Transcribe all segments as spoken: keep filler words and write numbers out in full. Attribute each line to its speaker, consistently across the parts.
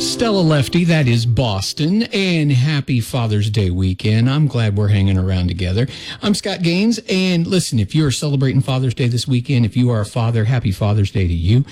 Speaker 1: Stella Lefty, that is Boston, and happy Father's Day weekend. I'm glad we're hanging around together. I'm Scott Gaines, and listen, if you're celebrating Father's Day this weekend, if you are a father, happy Father's Day to you.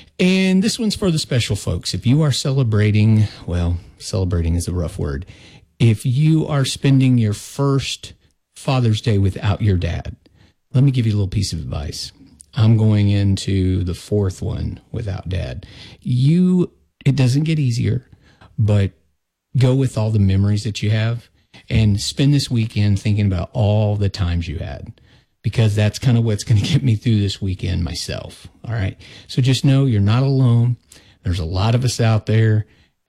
Speaker 1: And this one's for the special folks. If you are celebrating, well, celebrating is a rough word. If you are spending your first Father's Day without your dad, let me give you a little piece of advice. I'm going into the fourth one without dad. You... It doesn't get easier, but go with all the memories that you have and spend this weekend thinking about all the times you had, because that's kind of what's going to get me through this weekend myself. All right. So just know you're not alone. There's a lot of us out there.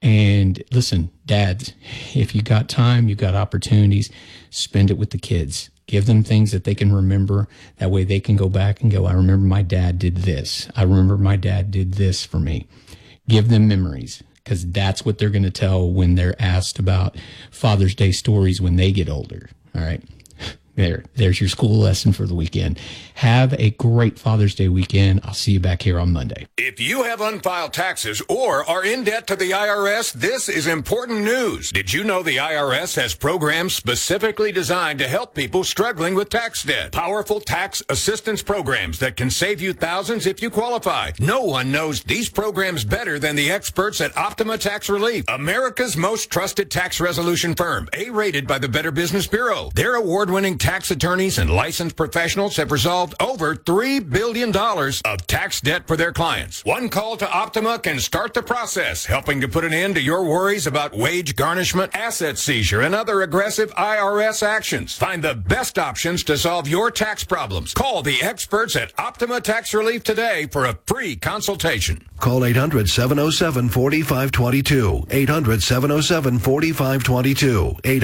Speaker 1: And listen, dads, if you got time, you got opportunities, spend it with the kids. Give them things that they can remember. That way they can go back and go, I remember my dad did this. I remember my dad did this for me. Give them memories, because that's what they're going to tell when they're asked about Father's Day stories when they get older. All right. There, there's your school lesson for the weekend. Have a great Father's Day weekend. I'll see you back here on Monday.
Speaker 2: If you have unfiled taxes or are in debt to the I R S, this is important news. Did you know the I R S has programs specifically designed to help people struggling with tax debt? Powerful tax assistance programs that can save you thousands if you qualify. No one knows these programs better than the experts at Optima Tax Relief, America's most trusted tax resolution firm, A-rated by the Better Business Bureau. Their award-winning tax attorneys and licensed professionals have resolved over three billion dollars of tax debt for their clients. One call to Optima can start the process, helping to put an end to your worries about wage garnishment, asset seizure, and other aggressive I R S actions. Find the best options to solve your tax problems. Call the experts at Optima Tax Relief today for a free consultation.
Speaker 3: Call eight hundred, seven oh seven, four five two two. eight hundred, seven oh seven, four five two two.